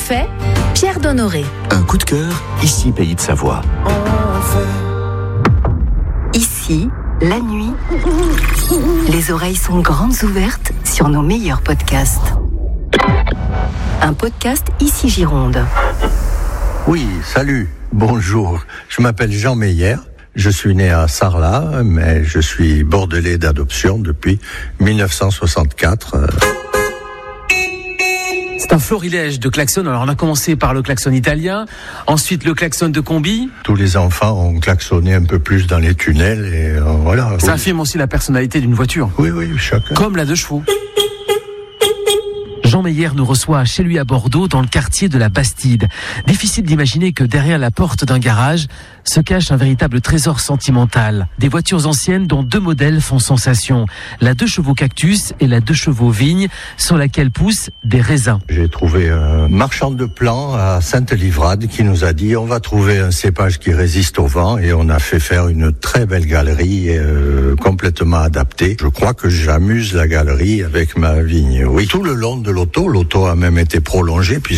fait, Pierre Donnoré. Un coup de cœur, ici Pays de Savoie. Ici, la nuit, les oreilles sont grandes ouvertes sur nos meilleurs podcasts. Un podcast Ici Gironde. Oui, salut, bonjour. Je m'appelle Jean Meyer. Je suis né à Sarlat, mais je suis bordelais d'adoption depuis 1964. C'est un florilège de klaxons. Alors on a commencé par le klaxon italien, ensuite le klaxon de combi. Tous les enfants ont klaxonné un peu plus dans les tunnels et voilà. Ça affirme aussi la personnalité d'une voiture. Oui, chacun. Comme la 2 chevaux. Jean Meyer nous reçoit chez lui à Bordeaux, dans le quartier de la Bastide. Difficile d'imaginer que derrière la porte d'un garage se cache un véritable trésor sentimental. Des voitures anciennes dont 2 modèles font sensation. La 2 chevaux cactus et la 2 chevaux vigne, sur laquelle poussent des raisins. J'ai trouvé un marchand de plants à Sainte-Livrade qui nous a dit on va trouver un cépage qui résiste au vent, et on a fait faire une très belle galerie complètement adaptée. Je crois que j'amuse la galerie avec ma vigne. Oui, tout le long de l'auto a même été prolongé puisque